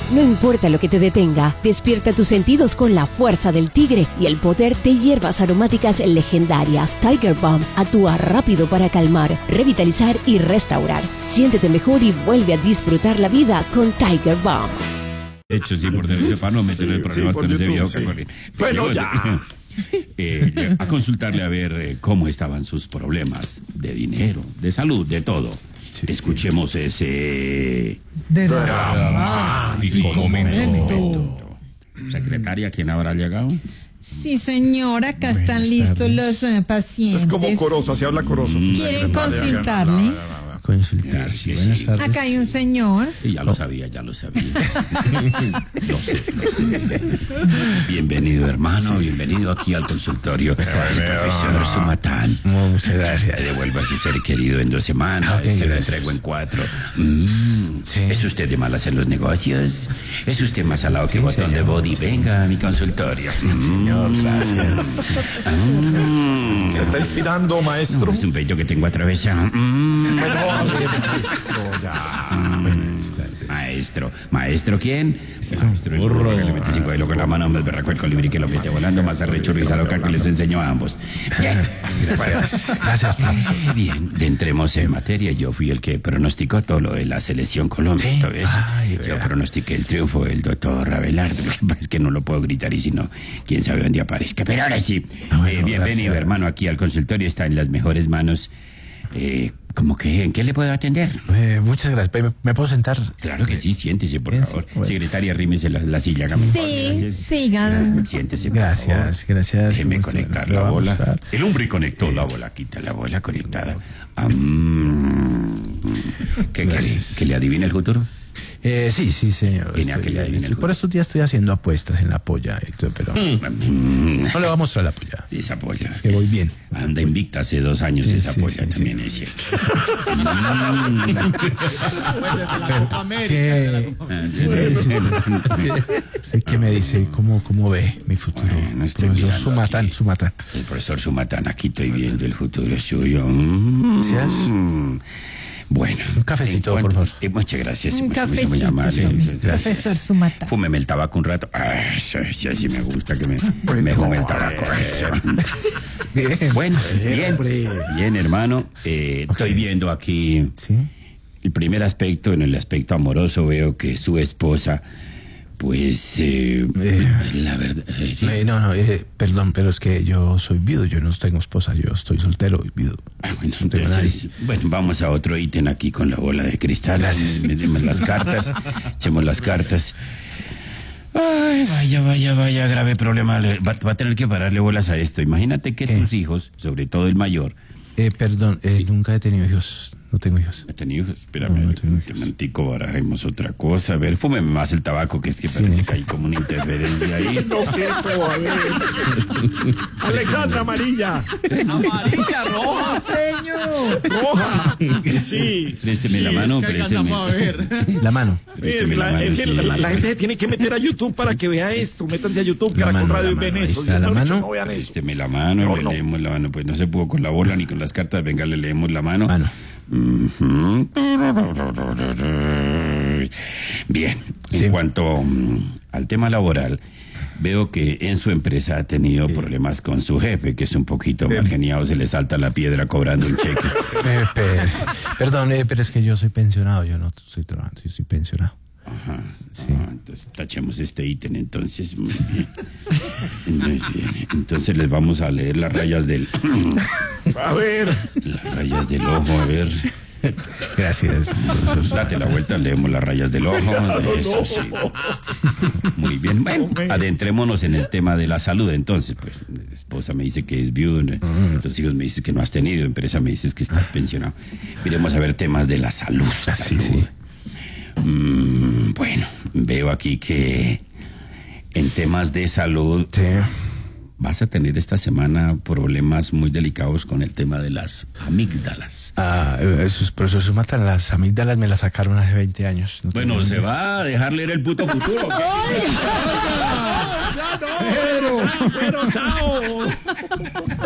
No importa lo que te detenga, despierta tus sentidos con la fuerza del tigre y el poder de hierbas aromáticas legendarias. Tiger Balm actúa rápido para calmar, revitalizar y restaurar. Siéntete mejor y vuelve a disfrutar la vida con Tiger Balm. Hecho, sí, por televisión, para no meterle en problemas con ese viejo que corre. Bueno, ya. A consultarle a ver cómo estaban sus problemas de dinero, de salud, de todo. Sí, escuchemos ese dramático momento. Secretaria, ¿quién habrá llegado? Sí, señora, acá están listos los pacientes. Es como Corozo, así habla Corozo. ¿Quieren consultarle? Consultar, sí. Buenas tardes. Acá hay un señor. Sí, ya lo sabía. Lo sé. Bienvenido, hermano, bienvenido aquí al consultorio. Está el profesor Sumatán. Muchas gracias. Le devuelvo a su ser querido en 2 semanas, se lo entrego en 4. Sí. ¿Es usted de malas en los negocios? ¿Es usted más salado que botón de body? Venga a mi consultorio. Señor, gracias. ¿Se está inspirando, maestro? No, es un peito que tengo atravesado. Maestro, ¿quién? Maestro, el burro que le mete 5 de lo con la mano, más berraco el colibrí que lo mete volando, más arrecho risa loca que les enseñó a ambos. Bien, gracias, profesor. Bien, entremos en materia. Yo fui el que pronosticó todo lo de la selección Colombia. ¿Sí? Yo pronostiqué el triunfo del doctor Abelardo. Lo que pasa es que no lo puedo gritar y si no, quién sabe dónde aparezca. Pero ahora sí, bienvenido, gracias, hermano, aquí al consultorio. Está en las mejores manos. ¿Cómo que en qué le puedo atender? Muchas gracias. ¿Me puedo sentar? Claro que sí, siéntese, por favor. Bueno. Secretaria, arrímese la silla. Sí, sigan. Siéntese, gracias. Déjeme conectar la bola. El hombre conectó la bola, quita la bola conectada. ¿Que le adivine el futuro? Sí, señor. Por estos días estoy haciendo apuestas en la polla, Héctor, pero no le voy a mostrar la polla. Esa polla. Que voy bien. Anda invicta hace 2 años esa polla, también es cierto. ¿Qué me dice? ¿Cómo ve mi futuro? Profesor Sumatán. El profesor Sumatán, aquí estoy viendo el futuro suyo. Gracias. Bueno. Un cafecito, por favor. Muchas gracias. Un cafecito, muy amable. profesor Sumatán. Fúmeme el tabaco un rato. Sí me gusta que me fume el tabaco. Bien. Bueno, bien, hermano. Estoy viendo aquí el primer aspecto. En el aspecto amoroso veo que su esposa, pues, la verdad... perdón, pero es que yo soy viudo, yo no tengo esposa, yo estoy soltero y viudo. Bueno, entonces, vamos a otro ítem aquí con la bola de cristal. Metemos las cartas, echemos las cartas. Ay, vaya, grave problema. Va a tener que pararle bolas a esto. Imagínate que tus hijos, sobre todo el mayor... nunca he tenido hijos. No tengo hijos. ¿No he tenido hijos? Espérame, un momentico, barajemos otra cosa. A ver, fúmeme más el tabaco, que es que parece que hay como una interferencia ahí. No quiero, a ver. Alejandra, amarilla. Amarilla, roja, señor. Roja. Sí. Présteme la mano, présteme. La mano. La gente tiene que meter a YouTube para que vea esto. Métanse a YouTube, Caracol Radio y ven eso. La mano. No vean eso. Présteme la mano, le leemos la mano. Pues no se pudo con la bola ni con las cartas. Venga, le leemos la mano. Bien, en cuanto al tema laboral, veo que en su empresa ha tenido problemas con su jefe, que es un poquito mal geniado, se le salta la piedra cobrando un cheque. Perdón, pero es que yo soy pensionado, yo no estoy trabajando, yo soy pensionado. Ajá, entonces tachemos este ítem, entonces, muy bien. Entonces les vamos a leer las rayas del... A ver. Las rayas del ojo, a ver. Gracias. Date la vuelta, leemos las rayas del ojo. Eso sí. Muy bien. Bueno, adentrémonos en el tema de la salud. Entonces, pues, la esposa me dice que es viuda, los hijos me dicen que no has tenido, empresa me dices que estás pensionado. Miremos a ver temas de la salud. Sí. Bueno, veo aquí que en temas de salud vas a tener esta semana problemas muy delicados con el tema de las amígdalas. Esos profesores matan. Las amígdalas me las sacaron hace 20 años. Bueno, ¿se va a dejar leer el puto futuro? Pero chao.